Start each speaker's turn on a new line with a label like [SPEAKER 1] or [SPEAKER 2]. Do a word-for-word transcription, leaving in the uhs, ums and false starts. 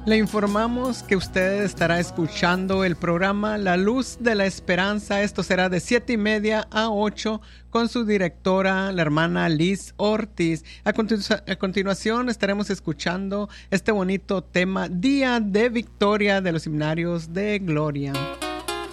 [SPEAKER 1] Le informamos que usted estará escuchando el programa La Luz de la Esperanza. Esto será de siete y media a ocho con su directora, la hermana Liz Ortiz. A, continu- a continuación estaremos escuchando este bonito tema, Día de Victoria de los Himnarios de Gloria.